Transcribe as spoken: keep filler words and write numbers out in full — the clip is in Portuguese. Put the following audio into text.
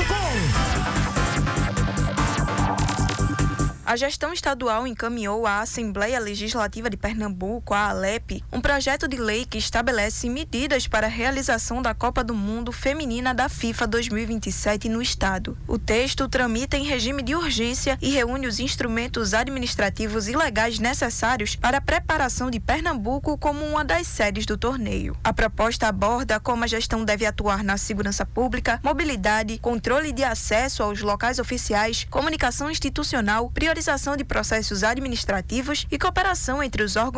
ponto com. A gestão estadual encaminhou à Assembleia Legislativa de Pernambuco, a ALEP, um projeto de lei que estabelece medidas para a realização da Copa do Mundo Feminina da FIFA dois mil e vinte e sete no estado. O texto tramita em regime de urgência e reúne os instrumentos administrativos e legais necessários para a preparação de Pernambuco como uma das sedes do torneio. A proposta aborda como a gestão deve atuar na segurança pública, mobilidade, controle de acesso aos locais oficiais, comunicação institucional, priorização de processos administrativos e cooperação entre os órgãos